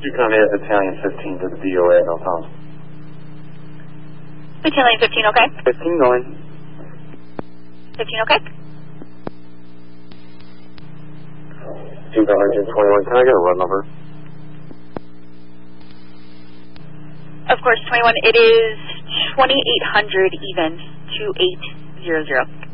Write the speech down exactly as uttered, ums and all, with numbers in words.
you currently have Battalion fifteen to the D O A at El Paso? Battalion fifteen, okay? fifteen going. fifteen, okay? two hundred twenty-one, can I get a run number? Of course, twenty-one, it is twenty-eight hundred even, two eight zero zero.